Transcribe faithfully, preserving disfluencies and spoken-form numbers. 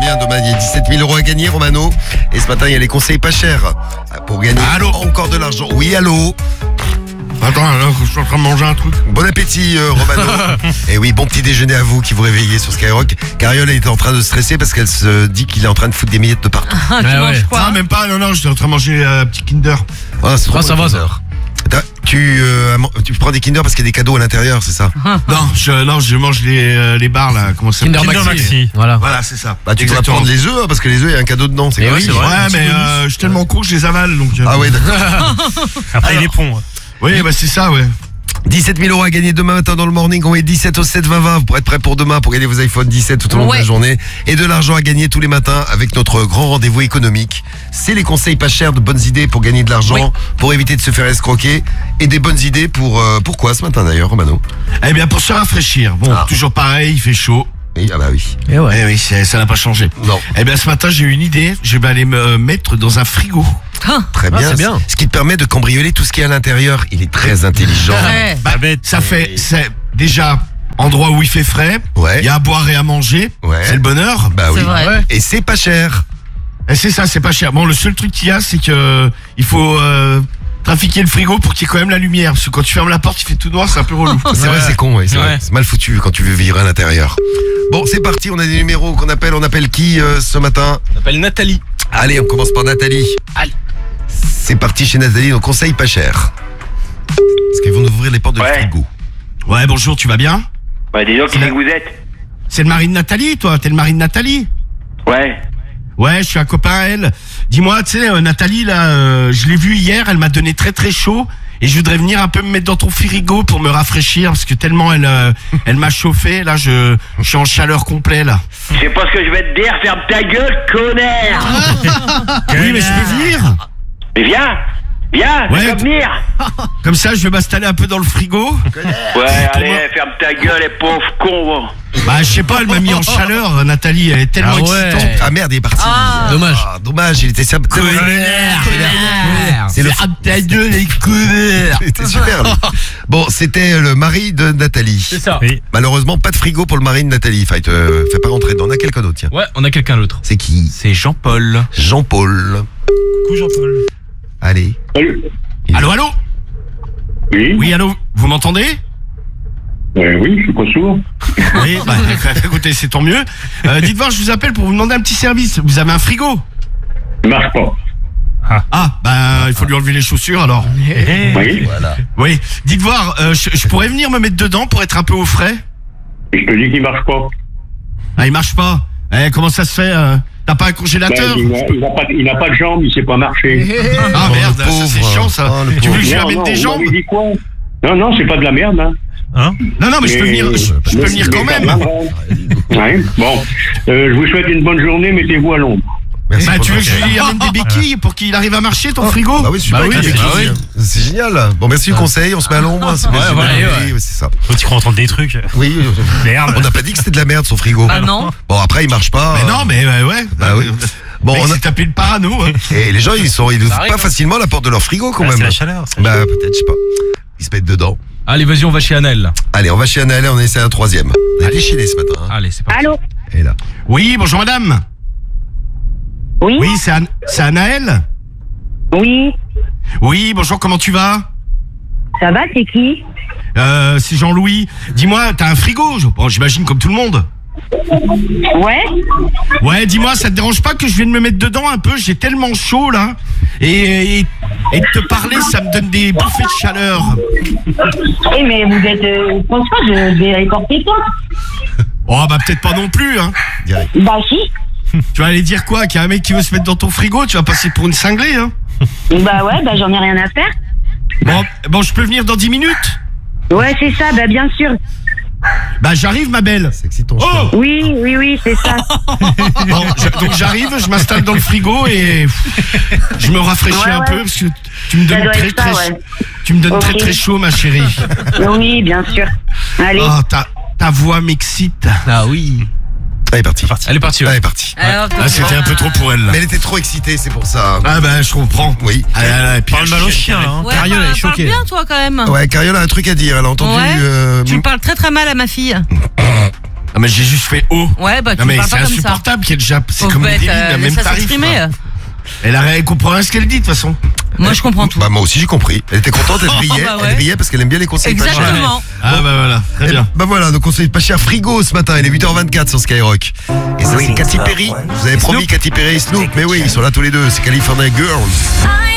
bien. Demain, il y a dix-sept mille euros à gagner, Romano. Et ce matin, il y a les conseils pas chers pour gagner allô encore de l'argent. Oui, allô. Attends, là, je suis en train de manger un truc. Bon appétit, euh, Romano. Et oui, bon petit déjeuner à vous qui vous réveillez sur Skyrock. Cariole, elle était en train de stresser parce qu'elle se dit qu'il est en train de foutre des miettes de partout. Ah, tu Ouais, manges ouais. quoi? Non, même pas, non, non, j'étais en train de manger un euh, petit Kinder. Ah, c'est trop Ah, bon, ça va, Kinder. T'as- Tu, euh, tu prends des Kinder parce qu'il y a des cadeaux à l'intérieur, c'est ça? Non, je, non, je mange les, euh, les bars là, comment ça s'appelle? Kinder Maxi. Voilà. Voilà, c'est ça. Bah, tu devrais Exactement. prendre les œufs, hein, parce que les œufs, il y a un cadeau dedans. C'est Mais quoi, oui, c'est c'est vrai. vrai. Ouais, mais euh, je suis tellement con que je les avale, donc... euh, Ah ouais, d'accord. Après, il est pont. Oui, bah c'est ça, ouais. dix-sept mille euros à gagner demain matin dans le morning. On est dix-sept au sept vingt vingt pour être prêt pour demain pour gagner vos iPhone dix-sept tout au long de Ouais. la journée. Et de l'argent à gagner tous les matins avec notre grand rendez-vous économique. C'est les conseils pas chers de bonnes idées pour gagner de l'argent, Oui. pour éviter de se faire escroquer. Et des bonnes idées pour... Euh, pourquoi ce matin d'ailleurs, Romano? Eh bien, pour se rafraîchir. Bon, Ah. toujours pareil, il fait chaud. Oui, ah bah oui. Eh oui, c'est- ça n'a pas changé. Non. Eh bien, ce matin, j'ai eu une idée. Je vais aller me mettre dans un frigo. Très bien. c'est bien. Ce qui te permet de cambrioler tout ce qui est à l'intérieur. Il est très intelligent. Ouais. Bah, bête. ça fait... C'est déjà endroit où il fait frais. Ouais. Il y a à boire et à manger. Ouais. C'est le bonheur. Bah oui. C'est vrai. Et c'est pas cher. Et c'est ça, c'est pas cher. Bon, le seul truc qu'il y a, c'est que il faut euh, trafiquer le frigo pour qu'il y ait quand même la lumière. Parce que quand tu fermes la porte, il fait tout noir, c'est un peu relou. C'est vrai, c'est con, ouais, c'est Ouais. vrai. C'est mal foutu quand tu veux vivre à l'intérieur. Bon, c'est parti, on a des numéros qu'on appelle. On appelle qui euh, ce matin? On s'appelle Nathalie. Allez, on commence par Nathalie. Allez. C'est parti chez Nathalie, donc conseil pas cher. Parce qu'ils vont nous ouvrir les portes de Ouais. frigo. Ouais, bonjour, tu vas bien? Bah, dis donc, qui C'est c'est que vous êtes? C'est le mari de Nathalie, toi? T'es le mari de Nathalie? Ouais. Ouais, je suis un copain à elle. Dis-moi, tu sais, euh, Nathalie, là, euh, je l'ai vue hier, elle m'a donné très très chaud. Et je voudrais venir un peu me mettre dans ton frigo pour me rafraîchir, parce que tellement elle, euh, elle m'a chauffé, là, je, je suis en chaleur complet, là. Je sais pas ce que je vais te dire, ferme ta gueule, connard! Oui, mais je peux venir? Mais viens! Viens! Ouais, Fais-toi t- venir! Comme ça, je vais m'installer un peu dans le frigo. Ouais, allez, ferme ta gueule, les pauvres cons! Bah, je sais pas, elle m'a mis en chaleur, Nathalie, elle est tellement Ah ouais. excitante. Ah merde, il est parti. Ah. Dommage. Ah, dommage, il était ça. C'est le. ta gueule, les connards. C'était super. lui. Bon, c'était le mari de Nathalie. C'est ça. Oui. Malheureusement, pas de frigo pour le mari de Nathalie. Enfin, il te fait pas rentrer dedans. On a quelqu'un d'autre, tiens. Ouais, on a quelqu'un d'autre. C'est qui? C'est Jean-Paul. Jean-Paul. Coucou Jean-Paul. Allez. Allô, allô? Oui, Oui, allô, vous m'entendez? euh, oui, je suis pas sourd. Oui, bah, écoutez, c'est tant mieux. Euh, dites voir, je vous appelle pour vous demander un petit service. Vous avez un frigo? Il marche pas. Ah, bah, il faut lui enlever les chaussures, alors. Oui, Voilà. Oui, dites voir, euh, je, je pourrais venir me mettre dedans pour être un peu au frais? et je te dis qu'il marche pas. Ah, il marche pas. Eh, comment ça se fait euh, T'as pas un congélateur? Ben, il n'a il a pas, il n'a pas de jambes, il sait pas marcher. Ah Oh, merde, le ça pauvre. c'est chiant ça. Oh, le tu veux que je lui Non, amène non, des vous jambes? m'avez dit quoi? Non, non, c'est pas de la merde, hein. Non, non, mais je peux venir, je, je peux mais- venir mais quand ça même. viendra. Ouais, bon, euh, je vous souhaite une bonne journée, mettez-vous à l'ombre. Merci Bah, pour tu veux le que je lui amène des béquilles pour qu'il arrive à marcher ton frigo? Bah oui, super. Bah oui, avec bah les oui. béquilles. C'est génial. Bon, merci du conseil. On se met à l'ombre. C'est bien, Ouais, c'est voilà, bien. ouais. Oui, oui, c'est ça. Faut tu crois entendre des trucs. Oui. Merde. On n'a pas dit que c'était de la merde son frigo. Ah non. Bon, après, il marche pas. Mais non, mais ouais, ouais. Bah oui. Bon, Bon, on on a- s'est tapé le parano. Hein. Et les gens, ils sont, ils ouvrent arrive, pas hein. facilement la porte de leur frigo quand Ah, même. c'est la chaleur. c'est la Bah chaleur. peut-être, je sais pas. Ils se mettent dedans. Allez, vas-y, on va chez Annelle. Allez, on va chez Annelle et on essaie un troisième. On est déchaîné ce matin. hein. Allez, c'est parti. Allô? Et là. Oui, bonjour madame. Oui? Oui, c'est Anne- c'est Anaël? Oui? Oui, bonjour, comment tu vas? Ça va, c'est qui? Euh, c'est Jean-Louis. Dis-moi, t'as un frigo? je- Bon, j'imagine comme tout le monde. Ouais? Ouais, dis-moi, ça te dérange pas que je vienne me mettre dedans un peu? J'ai tellement chaud là. Et, et, et de te parler, ça me donne des bouffées de chaleur. Eh, mais vous êtes... Euh, François, je vais reporter toi. Oh, bah peut-être pas non plus, hein. Direct. Bah si. Tu vas aller dire quoi? Qu'il y a un mec qui veut se mettre dans ton frigo? Tu vas passer pour une cinglée, hein. Bah ouais, bah j'en ai rien à faire. Bon, bon, je peux venir dans dix minutes? Ouais, c'est ça, bah bien sûr. Bah j'arrive, ma belle. C'est excitant. Oh! Oui, oui, oui, c'est ça. Bon, je- donc j'arrive, je m'installe dans le frigo et pff, je me rafraîchis Ouais, un ouais. peu parce que tu me Ça donnes doit très être ça, très, ouais. tu me donnes Ok. très très chaud, ma chérie. Oui, bien sûr. Allez. Oh, ta, ta voix m'excite. Ah oui. Elle est partie. Elle est partie. Elle Ouais. est partie. Alors, Ah, c'était un peu trop pour elle là. Mais elle était trop excitée, c'est pour ça. Ah bah je comprends. Oui. Ah, là, là, et puis Parle elle mal au chien. chien, hein. Ouais, Cariole, elle est parle, parle choquée. bien, toi, quand même. Ouais, Cariole a un truc à dire. Elle a entendu. Ouais. euh, Tu me parles très très mal à ma fille. Ah mais j'ai juste fait O. Ouais, bah tu Non mais parles c'est pas comme ça. insupportable qu'elle jappe. C'est Pauvre comme bête, des euh, le même laisse-la tarif. s'exprimer. quoi. Elle a elle comprend rien ce qu'elle dit de toute façon. Moi, je comprends tout. Bah moi aussi j'ai compris. Elle était contente, elle riait, Bah ouais. elle riait parce qu'elle aime bien les conseils pas chers. Exactement. Ah bah voilà, très Eh bien. Bah voilà, donc on se fait pas cher frigo ce matin, il est huit heures vingt-quatre sur Skyrock. Et ça c'est Katy Perry. Vous avez promis Katy Perry et Snoop, mais oui, ils sont là tous les deux, c'est California Girls.